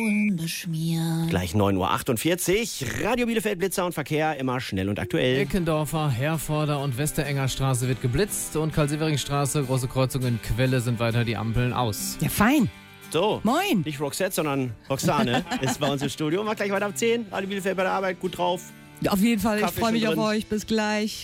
beschmiert. Gleich 9:48 Uhr. Radio Bielefeld, Blitzer und Verkehr, immer schnell und aktuell. Eckendorfer, Herforder und Westerenger Straße wird geblitzt und Karl-Severing-Straße, große Kreuzung in Quelle sind weiter die Ampeln aus. Ja, fein. So, Moin. nicht Roxette, sondern Roxane ist bei uns im Studio. Macht gleich weiter ab 10. Radio Bielefeld bei der Arbeit, gut drauf. Auf jeden Fall, ich Kaffee freue mich schon auf drin. euch. Bis gleich.